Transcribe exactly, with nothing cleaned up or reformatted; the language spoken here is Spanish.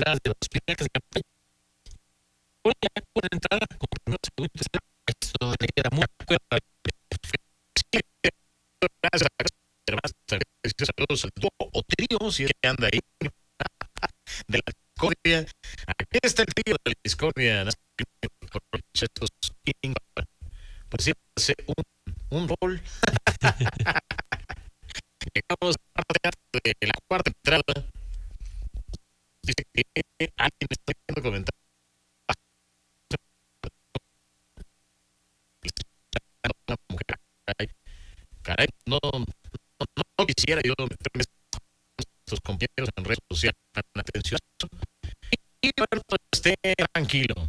entradas de los primeros de campaña. Hoy ya por entrada, con primero, segundo, tercero, esto le queda muy acuerdo. Gracias, saludos al dúo o trío, si es que anda ahí, de la discordia. Aquí está el trío de la discordia, pues sí, hace un, un rol. Llegamos a parte de la cuarta entrada. Dice que alguien está viendo comentarios. Una mujer, caray, caray, no, no, no, no quisiera yo meterme a sus compañeros en redes sociales, atención. Y bueno, pues esté tranquilo.